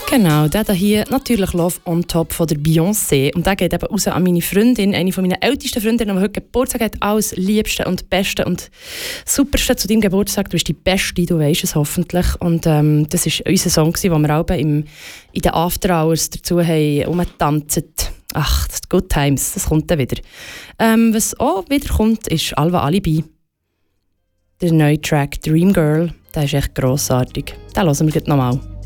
Genau, der hier natürlich Love on Top von der Beyoncé. Und der geht eben raus an meine Freundin, eine von meinen ältesten Freundinnen, die heute Geburtstag hat. Alles Liebste und Beste und Superste zu deinem Geburtstag. Du bist die Beste, du weisst es hoffentlich. Und das war unser Song, den wir auch in den After Hours dazu haben umgetanzt. Ach, das ist Good Times, das kommt dann wieder. Was auch wieder kommt, ist Alva Alibi. Der neue Track Dream Girl, der ist echt grossartig. Den hören wir gleich nochmal.